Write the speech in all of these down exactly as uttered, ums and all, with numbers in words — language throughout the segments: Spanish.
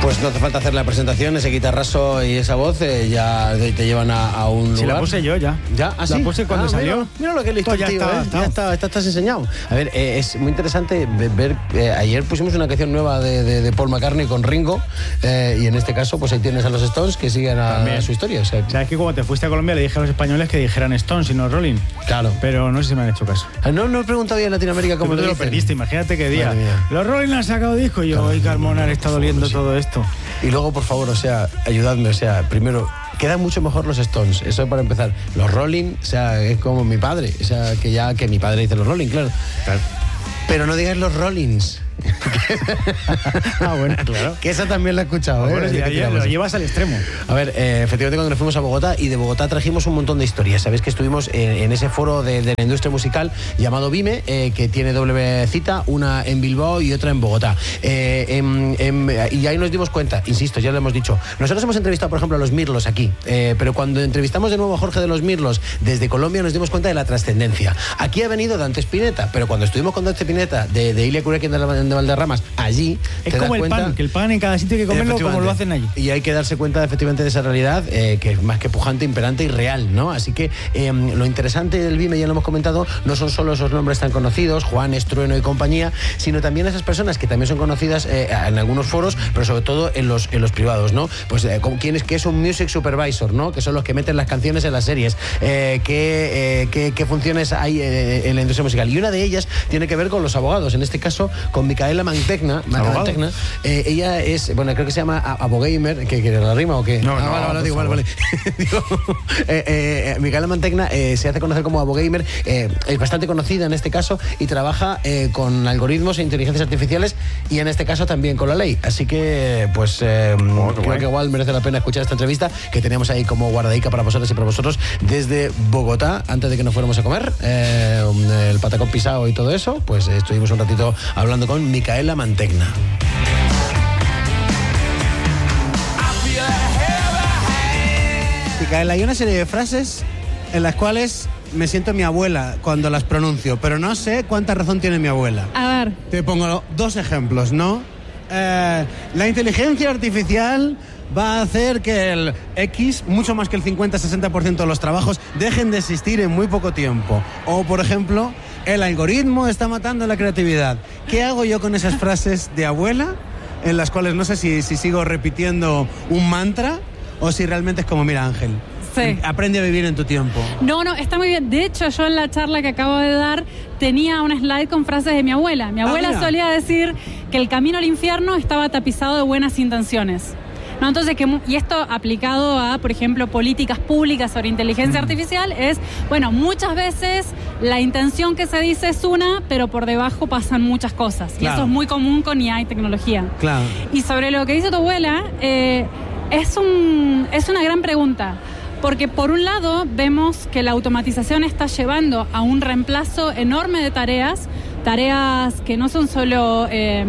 Pues no hace falta hacer la presentación, ese guitarrazo y esa voz eh, ya te llevan a, a un lugar. Sí, la puse yo ya. ¿Ya? ¿Ah, sí? La puse cuando ah, salió. Mira, mira lo que listo el ya tío, está, ¿eh? está. Ya está, está, estás enseñado. A ver, eh, es muy interesante ver, eh, ayer pusimos una canción nueva de, de, de Paul McCartney con Ringo, eh, y en este caso pues ahí tienes a los Stones que siguen a, a su historia. O sea, ¿sabes que cuando te fuiste a Colombia le dije a los españoles que dijeran Stones y no Rolling? Claro. Pero no sé si me han hecho caso. No, no he preguntado ya en Latinoamérica cómo Tú te lo perdiste, imagínate qué día. Los Rolling han sacado disco y yo, hoy Carmona, le está doliendo sí. todo esto. Y luego, por favor, o sea, ayudadme, o sea, primero, quedan mucho mejor los Stones, eso para empezar. Los Rolling, o sea, es como mi padre, o sea, que ya que mi padre dice los Rolling, claro. claro. Pero no digas los Rollins. Ah, bueno, claro. Que esa también la he escuchado, ¿eh? Bueno, ya, ya, lo llevas al extremo. A ver, eh, efectivamente cuando nos fuimos a Bogotá, y de Bogotá trajimos un montón de historias. Sabéis que estuvimos en, en ese foro de, de la industria musical llamado Vime, eh, que tiene doble cita, una en Bilbao y otra en Bogotá. Eh, en, en, y ahí nos dimos cuenta, insisto, ya lo hemos dicho, nosotros hemos entrevistado, por ejemplo, a los Mirlos aquí, eh, pero cuando entrevistamos de nuevo a Jorge de los Mirlos desde Colombia nos dimos cuenta de la trascendencia. Aquí ha venido Dante Spinetta, pero cuando estuvimos con Dante Spinetta de, de Ilia Curaquien de, de Valderramas, allí es te como das el cuenta, pan, que el pan en cada sitio hay que comerlo como lo hacen allí. Y hay que darse cuenta efectivamente de esa realidad, eh, que es más que pujante, imperante y real, ¿no? Así que eh, lo interesante del Vime, ya lo hemos comentado, no son solo esos nombres tan conocidos, Juan, Estrueno y compañía, sino también esas personas que también son conocidas eh, en algunos foros, pero sobre todo en los, en los privados, ¿no? Pues eh, ¿quién es, qué es un music supervisor, ¿no? Que son los que meten las canciones en las series, eh, qué, eh, qué, qué funciones hay eh, en la industria musical. Y una de ellas tiene que ver con los abogados, en este caso con Micaela Mantegna. Mantegna eh, ella es, bueno, creo que se llama Abogamer, que, que la rima o qué. No, ah, no, vale, vale, digo, vale, vale. digo, eh, eh, Micaela Mantegna eh, se hace conocer como Abogamer, eh, es bastante conocida en este caso y trabaja eh, con algoritmos e inteligencias artificiales y en este caso también con la ley. Así que, pues, eh, oh, creo bueno. que igual merece la pena escuchar esta entrevista que teníamos ahí como guardadica para vosotros y para vosotros desde Bogotá, antes de que nos fuéramos a comer eh, el patacón pisado y todo eso, pues eh, estuvimos un ratito hablando con Micaela Mantegna. Micaela, hay una serie de frases en las cuales me siento mi abuela cuando las pronuncio, pero no sé cuánta razón tiene mi abuela. A ver. Te pongo dos ejemplos, ¿no? Eh, la inteligencia artificial va a hacer que el X, mucho más que el cincuenta a sesenta por ciento de los trabajos, dejen de existir en muy poco tiempo. O, por ejemplo, el algoritmo está matando la creatividad. ¿Qué hago yo con esas frases de abuela, en las cuales no sé si, si sigo repitiendo un mantra o si realmente es como, mira, Ángel, sí. aprende a vivir en tu tiempo? No, no, está muy bien. De hecho, yo en la charla que acabo de dar tenía un slide con frases de mi abuela. Mi abuela ah, solía decir que el camino al infierno estaba tapizado de buenas intenciones. No, entonces, que, y esto aplicado a, por ejemplo, políticas públicas sobre inteligencia mm. artificial, es, bueno, muchas veces la intención que se dice es una, pero por debajo pasan muchas cosas. Claro. Y eso es muy común con I A y tecnología. Claro. Y sobre lo que dice tu abuela, eh, es, un, es una gran pregunta. Porque por un lado vemos que la automatización está llevando a un reemplazo enorme de tareas, tareas que no son solo... Eh,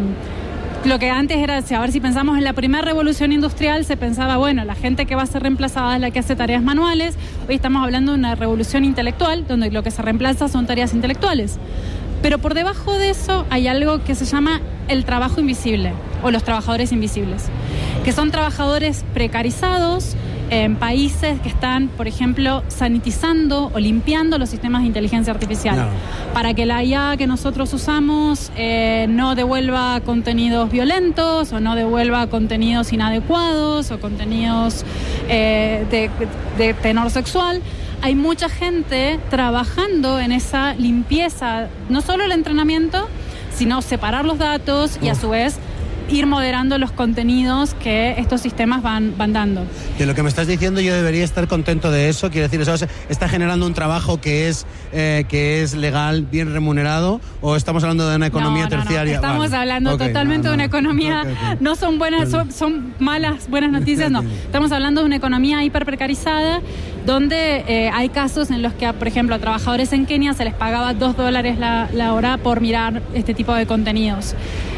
lo que antes era, a ver si pensamos en la primera revolución industrial, se pensaba, bueno, la gente que va a ser reemplazada es la que hace tareas manuales. Hoy estamos hablando de una revolución intelectual, donde lo que se reemplaza son tareas intelectuales. Pero por debajo de eso hay algo que se llama el trabajo invisible, o los trabajadores invisibles, que son trabajadores precarizados en países que están, por ejemplo, sanitizando o limpiando los sistemas de inteligencia artificial, no. para que la I A que nosotros usamos eh, no devuelva contenidos violentos o no devuelva contenidos inadecuados o contenidos eh, de, de tenor sexual. Hay mucha gente trabajando en esa limpieza, no solo el entrenamiento, sino separar los datos y a su vez ir moderando los contenidos que estos sistemas van, van dando. De lo que me estás diciendo, yo debería estar contento de eso. Quiero decir, ¿eso está generando un trabajo que es eh, que es legal, bien remunerado, o estamos hablando de una economía no, no, terciaria? No, estamos vale. hablando okay, totalmente no, no. de una economía, okay, okay. no son buenas, son, son malas, buenas noticias, no. Estamos hablando de una economía hiper precarizada, donde eh, hay casos en los que, por ejemplo, a trabajadores en Kenia se les pagaba dos dólares la, la hora por mirar este tipo de contenidos.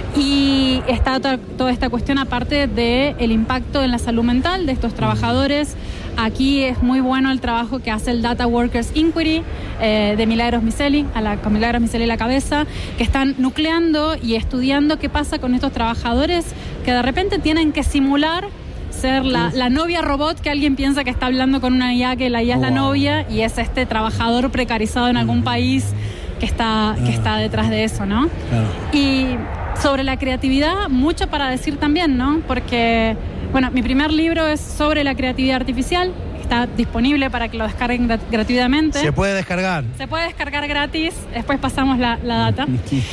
Y está to- toda esta cuestión aparte del impacto en la salud mental de estos trabajadores. aquí es muy bueno el trabajo que hace el Data Workers Inquiry eh, de Milagros Miceli, a la, con Milagros Miceli a la cabeza, que están nucleando y estudiando qué pasa con estos trabajadores que de repente tienen que simular ser la, la novia robot, que alguien piensa que está hablando con una I A, que la I A es la novia y es este trabajador precarizado en algún país que está, que está detrás de eso, ¿no? Claro. Y sobre la creatividad, mucho para decir también, ¿no? Porque, bueno, mi primer libro es sobre la creatividad artificial. Está disponible para que lo descarguen grat- gratuitamente. ¿Se puede descargar? Se puede descargar gratis, después pasamos la, la data.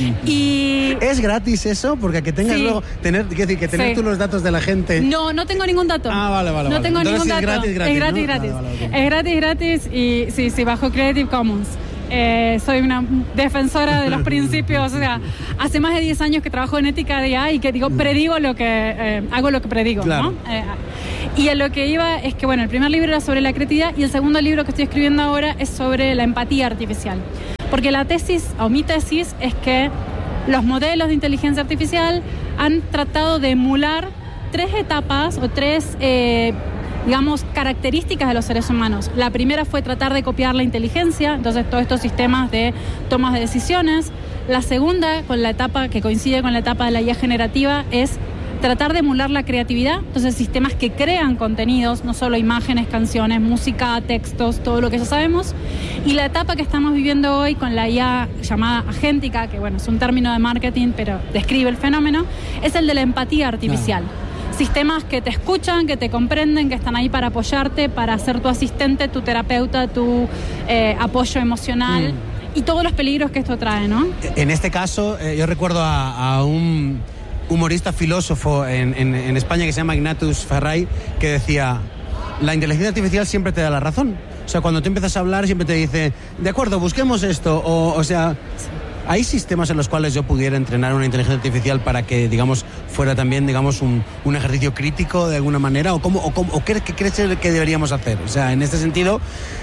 Y ¿es gratis eso? Porque que tengas sí. luego, tener, quiero decir, que tener sí. tú los datos de la gente... No, no tengo ningún dato. Ah, vale, vale. No vale. tengo Entonces, ningún es dato. Gratis, gratis, es gratis, ¿no? gratis. Vale, vale, okay. Es gratis, gratis y sí, sí, bajo Creative Commons. Eh, soy una defensora de los principios, o sea, hace más de diez años que trabajo en ética de I A y que digo, predigo lo que, eh, hago lo que predigo, claro. ¿no? Eh, y a lo que iba es que, bueno, el primer libro era sobre la creatividad y el segundo libro que estoy escribiendo ahora es sobre la empatía artificial. Porque la tesis, o mi tesis, es que los modelos de inteligencia artificial han tratado de emular tres etapas o tres... Eh, digamos, características de los seres humanos. La primera fue tratar de copiar la inteligencia, entonces todos estos sistemas de tomas de decisiones. La segunda, con la etapa que coincide con la etapa de la I A generativa, es tratar de emular la creatividad, entonces sistemas que crean contenidos, no solo imágenes, canciones, música, textos, todo lo que ya sabemos. Y la etapa que estamos viviendo hoy con la I A llamada agéntica, que bueno, es un término de marketing, pero describe el fenómeno, es el de la empatía artificial. No. Sistemas que te escuchan, que te comprenden, que están ahí para apoyarte, para ser tu asistente, tu terapeuta, tu eh, apoyo emocional mm. y todos los peligros que esto trae, ¿no? En este caso, eh, yo recuerdo a, a un humorista filósofo en, en, en España que se llama Ignatius Farray, que decía, la inteligencia artificial siempre te da la razón. O sea, cuando tú empiezas a hablar siempre te dice, de acuerdo, busquemos esto, o, o sea... ¿Hay sistemas en los cuales yo pudiera entrenar una inteligencia artificial para que, digamos, fuera también, digamos, un, un ejercicio crítico de alguna manera? ¿O, cómo, o, cómo, o qué, qué crees que deberíamos hacer? O sea, en este sentido...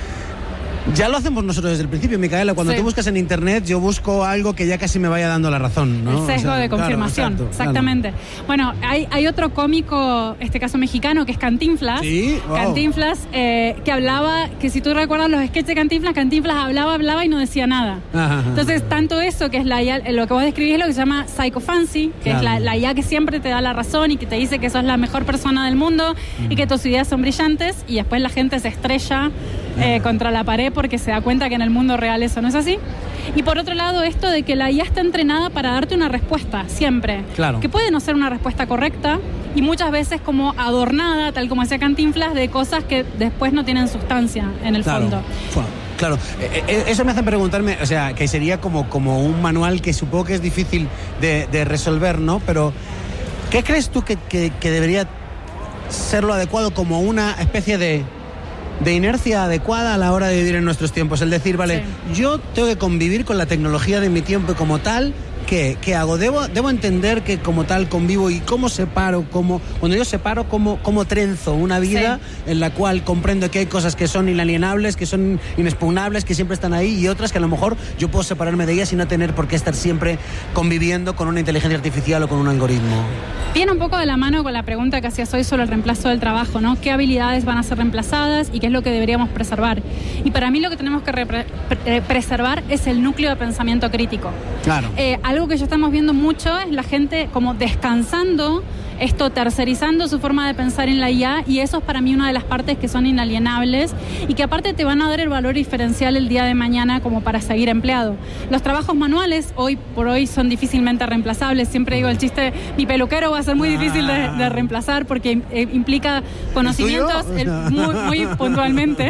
Ya lo hacemos nosotros desde el principio, Micaela. Cuando sí. tú buscas en internet, yo busco algo que ya casi me vaya dando la razón, ¿no? El sesgo o sea, de confirmación, claro, exacto, exactamente. Claro. Bueno, hay, hay otro cómico, este caso mexicano, que es Cantinflas. Sí, wow. Cantinflas, eh, que hablaba, que si tú recuerdas los sketches de Cantinflas, Cantinflas hablaba, hablaba y no decía nada. Ajá, Entonces, ajá. tanto eso, que es la I A, lo que vos describís es lo que se llama psychophancy, que claro. es la, la I A que siempre te da la razón y que te dice que sos la mejor persona del mundo mm. y que tus ideas son brillantes, y después la gente se estrella eh, contra la pared porque se da cuenta que en el mundo real eso no es así. Y por otro lado, esto de que la I A está entrenada para darte una respuesta, siempre. Claro. Que puede no ser una respuesta correcta y muchas veces como adornada, tal como decía Cantinflas, de cosas que después no tienen sustancia en el claro. fondo. Claro, eh, eso me hace preguntarme, o sea, que sería como, como un manual que supongo que es difícil de, de resolver, ¿no? Pero, ¿qué crees tú que, que, que debería ser lo adecuado como una especie de... de inercia adecuada a la hora de vivir en nuestros tiempos? El decir, vale, sí. yo tengo que convivir con la tecnología de mi tiempo como tal, ¿qué, qué hago? Debo, debo entender que como tal convivo y cómo separo, cómo, cuando yo separo, cómo, cómo trenzo una vida sí. en la cual comprendo que hay cosas que son inalienables, que son inexpugnables, que siempre están ahí, y otras que a lo mejor yo puedo separarme de ellas y no tener por qué estar siempre conviviendo con una inteligencia artificial o con un algoritmo. Viene un poco de la mano con la pregunta que hacías hoy sobre el reemplazo del trabajo, ¿no? ¿Qué habilidades van a ser reemplazadas y qué es lo que deberíamos preservar? Y para mí lo que tenemos que repre- pre- preservar es el núcleo de pensamiento crítico. Claro. Eh, algo que ya estamos viendo mucho es la gente como descansando, esto tercerizando su forma de pensar en la I A, y eso es para mí una de las partes que son inalienables y que aparte te van a dar el valor diferencial el día de mañana como para seguir empleado. Los trabajos manuales hoy por hoy son difícilmente reemplazables. Siempre digo el chiste, mi peluquero va a ser muy difícil de, de reemplazar porque eh, implica conocimientos eh, muy, muy puntualmente.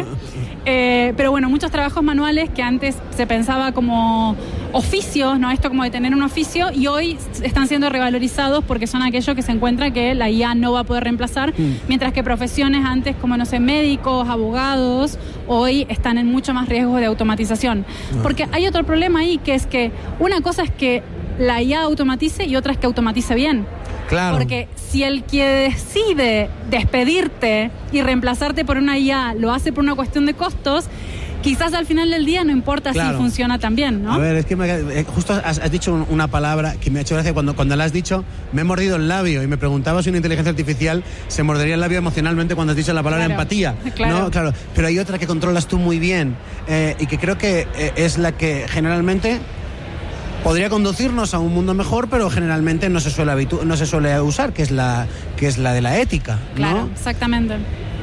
Eh, pero bueno, muchos trabajos manuales que antes se pensaba como oficios, ¿no? Esto como de tener un oficio, y hoy están siendo revalorizados porque son aquellos que se encuentra que la I A no va a poder reemplazar, mm. mientras que profesiones antes como, no sé, médicos, abogados, hoy están en mucho más riesgo de automatización. No. Porque hay otro problema ahí, que es que una cosa es que la I A automatice y otra es que automatice bien. Claro. Porque si el que decide despedirte y reemplazarte por una I A lo hace por una cuestión de costos, quizás al final del día no importa claro. si funciona tan bien, ¿no? A ver, es que me, justo has, has dicho una palabra que me ha hecho gracia. Cuando, cuando la has dicho, me he mordido el labio y me preguntaba si una inteligencia artificial se mordería el labio emocionalmente cuando has dicho la palabra claro. empatía. Claro. ¿no? Claro. Pero hay otra que controlas tú muy bien eh, y que creo que eh, es la que generalmente podría conducirnos a un mundo mejor, pero generalmente no se suele habitu- no se suele usar, que es la que es la de la ética, ¿no? Claro, exactamente.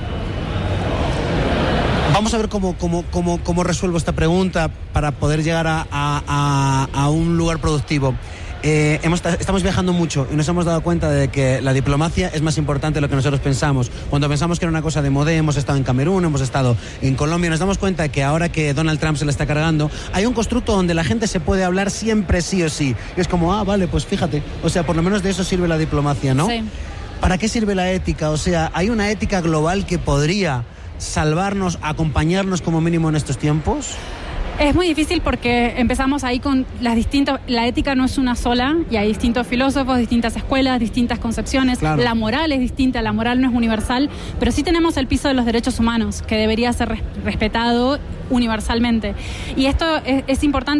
Vamos a ver cómo, cómo, cómo, cómo resuelvo esta pregunta para poder llegar a, a, a, a un lugar productivo. Eh, hemos, estamos viajando mucho y nos hemos dado cuenta de que la diplomacia es más importante de lo que nosotros pensamos. Cuando pensamos que era una cosa de moda, hemos estado en Camerún, hemos estado en Colombia, nos damos cuenta de que ahora que Donald Trump se la está cargando, hay un constructo donde la gente se puede hablar siempre sí o sí. Y es como, ah, vale, pues fíjate. O sea, por lo menos de eso sirve la diplomacia, ¿no? Sí. ¿Para qué sirve la ética? O sea, ¿hay una ética global que podría salvarnos, acompañarnos como mínimo en estos tiempos? Es muy difícil porque empezamos ahí con las distintas... La ética no es una sola y hay distintos filósofos, distintas escuelas, distintas concepciones. Claro. La moral es distinta, la moral no es universal, pero sí tenemos el piso de los derechos humanos que debería ser res- respetado universalmente. Y esto es, es importante